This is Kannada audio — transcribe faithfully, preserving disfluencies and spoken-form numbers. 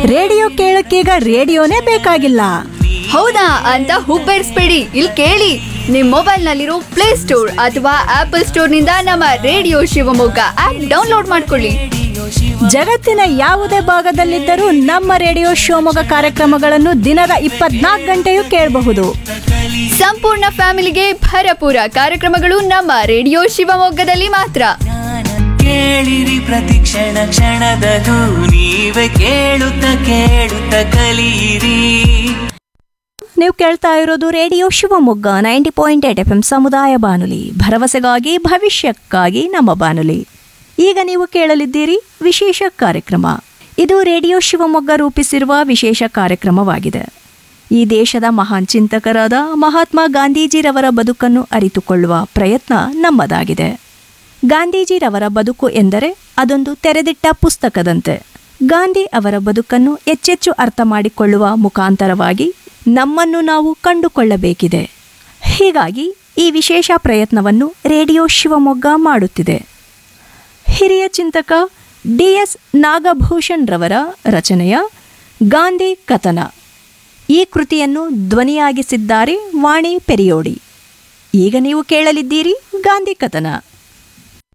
ರೇಡಿಯೋ ಕೇಳಕ್ಕೀಗ ರೇಡಿಯೋನೇ ಬೇಕಾಗಿಲ್ಲ. ಹೌದಾ ಅಂತ ಹುಬ್ಬೇರಿಸ್ಬೇಡಿ, ಇಲ್ಲಿ ಕೇಳಿ. ನಿಮ್ಮ ಮೊಬೈಲ್ನಲ್ಲಿರೋ ಪ್ಲೇ ಸ್ಟೋರ್ ಅಥವಾ ಆಪಲ್ ಸ್ಟೋರ್ನಿಂದ ನಮ್ಮ ರೇಡಿಯೋ ಶಿವಮೊಗ್ಗ ಆಪ್ ಡೌನ್ಲೋಡ್ ಮಾಡ್ಕೊಳ್ಳಿ. ಜಗತ್ತಿನ ಯಾವುದೇ ಭಾಗದಲ್ಲಿದ್ದರೂ ನಮ್ಮ ರೇಡಿಯೋ ಶಿವಮೊಗ್ಗ ಕಾರ್ಯಕ್ರಮಗಳನ್ನು ದಿನದ ಇಪ್ಪತ್ನಾಲ್ಕು ಗಂಟೆಯೂ ಕೇಳಬಹುದು. ಸಂಪೂರ್ಣ ಫ್ಯಾಮಿಲಿಗೆ ಭರಪೂರ ಕಾರ್ಯಕ್ರಮಗಳು ನಮ್ಮ ರೇಡಿಯೋ ಶಿವಮೊಗ್ಗದಲ್ಲಿ ಮಾತ್ರ. ಕೇಳಿರಿ ಪ್ರತಿ ಕ್ಷಣ ಕ್ಷಣದದು ನೀವೇ ಕೇಳುತ್ತ ಕೇಳುತ್ತ ಕಲಿಯಿರಿ. ನೀವು ಕೇಳ್ತಾ ಇರೋದು radio Shivamogga ninety point eight F M ಸಮುದಾಯ ಬಾನುಲಿ, ಭರವಸೆಗಾಗಿ ಭವಿಷ್ಯಕ್ಕಾಗಿ ನಮ್ಮ ಬಾನುಲಿ. ಈಗ ನೀವು ಕೇಳಲಿದ್ದೀರಿ ವಿಶೇಷ ಕಾರ್ಯಕ್ರಮ. ಇದು ರೇಡಿಯೋ ಶಿವಮೊಗ್ಗ ರೂಪಿಸಿರುವ ವಿಶೇಷ ಕಾರ್ಯಕ್ರಮವಾಗಿದೆ. ಈ ದೇಶದ ಮಹಾನ್ ಚಿಂತಕರಾದ ಮಹಾತ್ಮ ಗಾಂಧೀಜಿರವರ ಬದುಕನ್ನು ಅರಿತುಕೊಳ್ಳುವ ಪ್ರಯತ್ನ ನಮ್ಮದಾಗಿದೆ. ಗಾಂಧೀಜಿರವರ ಬದುಕು ಎಂದರೆ ಅದೊಂದು ತೆರೆದಿಟ್ಟ ಪುಸ್ತಕದಂತೆ. ಗಾಂಧಿ ಅವರ ಬದುಕನ್ನು ಹೆಚ್ಚೆಚ್ಚು ಅರ್ಥ ಮಾಡಿಕೊಳ್ಳುವ ಮುಖಾಂತರವಾಗಿ ನಮ್ಮನ್ನು ನಾವು ಕಂಡುಕೊಳ್ಳಬೇಕಿದೆ. ಹೀಗಾಗಿ ಈ ವಿಶೇಷ ಪ್ರಯತ್ನವನ್ನು ರೇಡಿಯೋ ಶಿವಮೊಗ್ಗ ಮಾಡುತ್ತಿದೆ. ಹಿರಿಯ ಚಿಂತಕ ಡಿ ಎಸ್ ನಾಗಭೂಷಣ್ ರವರ ರಚನೆಯ ಗಾಂಧಿ ಕಥನ ಈ ಕೃತಿಯನ್ನು ಧ್ವನಿಯಾಗಿಸಿದ್ದಾರೆ ವಾಣಿ ಪೆರಿಯೋಡಿ. ಈಗ ನೀವು ಕೇಳಲಿದ್ದೀರಿ ಗಾಂಧಿ ಕಥನ.